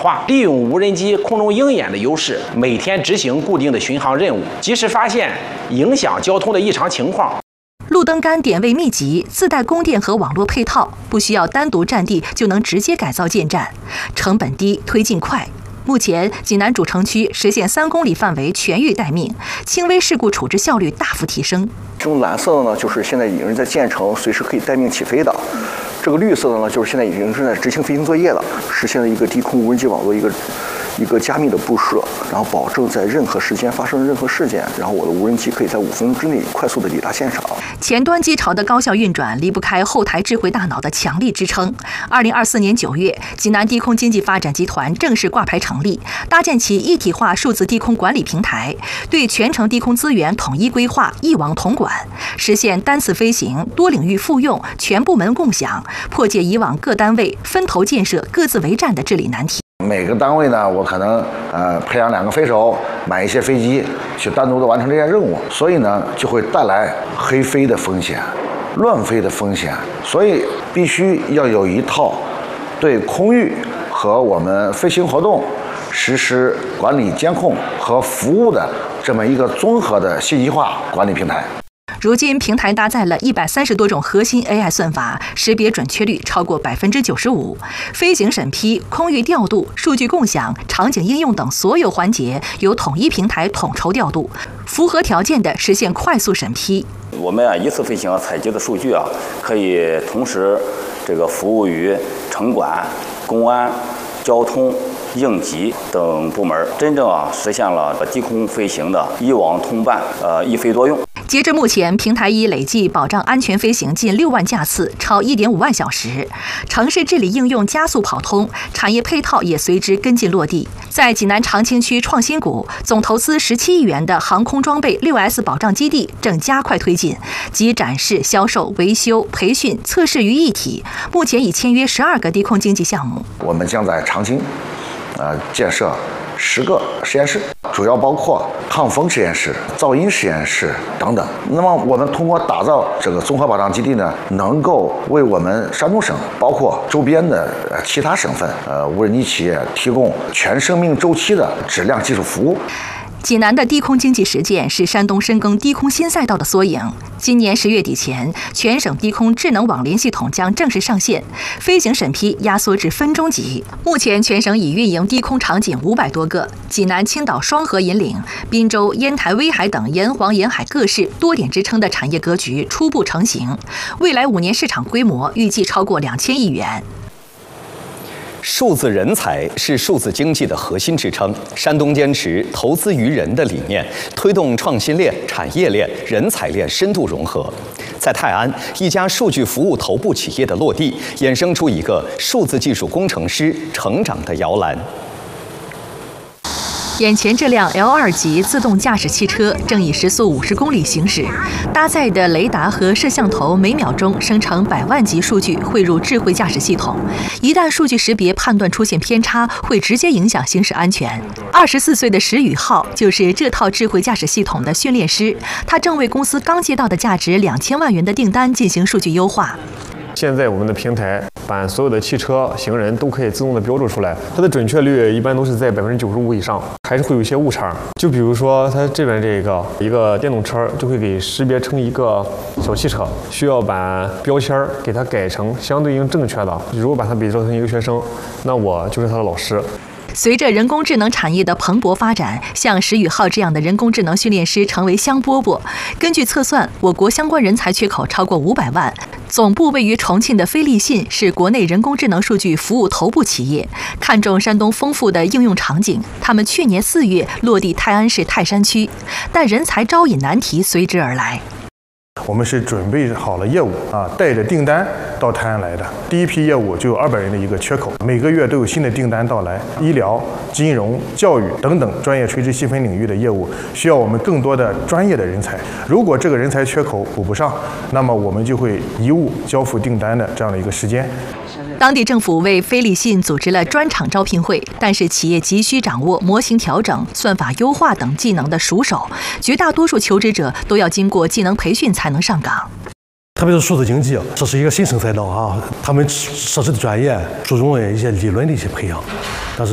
化，利用无人机空中鹰眼的优势，每天执行固定的巡航任务，及时发现影响交通的异常情况。 路灯杆点位密集，自带供电和网络配套，不需要单独占地就能直接改造建站，成本低，推进快。目前，济南主城区实现3公里范围全域待命，轻微事故处置效率大幅提升。 这种蓝色的呢，就是现在已经在建成，随时可以待命起飞的；这个绿色的呢，就是现在已经正在执行飞行作业了，实现了一个低空无人机网络一个加密的布设，然后保证在任何时间发生任何事件，然后我的无人机可以在5分钟之内快速的抵达现场。 前端机巢的高效运转离不开后台智慧大脑的强力支撑。2024年9月，济南低空经济发展集团正式挂牌成立，搭建起一体化数字低空管理平台，对全程低空资源统一规划、一网统管，实现单次飞行、多领域复用、全部门共享，破解以往各单位分头建设、各自为战的治理难题。 每个单位呢，我可能培养2个飞手，买一些飞机去单独的完成这些任务，所以呢就会带来黑飞的风险、乱飞的风险，所以必须要有一套对空域和我们飞行活动实施管理监控和服务的这么一个综合的信息化管理平台。 如今，平台搭载了130多种核心 AI 算法，识别准确率超过95%。飞行审批、空域调度、数据共享、场景应用等所有环节由统一平台统筹调度，符合条件的实现快速审批。 我们一次飞行采集的数据可以同时服务于城管、公安、交通、应急等部门，真正实现了低空飞行的一网通办、一飞多用。 截至目前，平台已累计保障安全飞行近6万架次，超1.5万小时。城市治理应用加速跑通，产业配套也随之跟进落地。在济南长青区创新谷，总投资17亿元的航空装备6S 保障基地正加快推进，集展示、销售、维修、培训、测试于一体。目前已签约12个低空经济项目。 我们将在长青，建设10个实验室，主要包括抗风实验室、噪音实验室等等。那么我们通过打造这个综合保障基地呢，能够为我们山东省包括周边的其他省份无人机企业提供全生命周期的质量技术服务。 济南的低空经济实践是山东深耕低空新赛道的缩影。今年10月底前，全省低空智能网联系统将正式上线，飞行审批压缩至分钟级。目前全省已运营低空场景500多个，济南、青岛双河引领，滨州、烟台、威海等沿黄沿海各市多点支撑的产业格局初步成型，未来5年市场规模预计超过2000亿元。 数字人才是数字经济的核心支撑。山东坚持投资于人的理念，推动创新链、产业链、人才链深度融合。在泰安，一家数据服务头部企业的落地，衍生出一个数字技术工程师成长的摇篮。 眼前这辆 L2 级自动驾驶汽车正以时速50公里行驶，搭载的雷达和摄像头每秒钟生成100万级数据汇入智慧驾驶系统，一旦数据识别判断出现偏差，会直接影响行驶安全。24岁的石宇浩就是这套智慧驾驶系统的训练师，他正为公司刚接到的价值2000万元的订单进行数据优化。 现在我们的平台把所有的汽车、行人都可以自动的标注出来，它的准确率一般都是在95%以上，还是会有一些误差。就比如说，它这边一个电动车就会给识别成一个小汽车，需要把标签给它改成相对应正确的。如果把它比作成一个学生，那我就是他的老师。 随着人工智能产业的蓬勃发展，像石宇浩这样的人工智能训练师成为香饽饽。根据测算，我国相关人才缺口超过500万。总部位于重庆的飞利信是国内人工智能数据服务头部企业，看重山东丰富的应用场景，他们去年4月落地泰安市泰山区，但人才招引难题随之而来。 我们是准备好了业务带着订单到泰安来的。第一批业务就有200人的一个缺口，每个月都有新的订单到来。医疗、金融、教育等等专业垂直细分领域的业务，需要我们更多的专业的人才。如果这个人才缺口补不上，那么我们就会贻误交付订单的这样的一个时间。 当地政府为飞利信组织了专场招聘会，但是企业急需掌握模型调整、算法优化等技能的熟手，绝大多数求职者都要经过技能培训才能上岗。 特别是数字经济，这是一个新生赛道他们设置的专业注重一些理论的一些培养，但是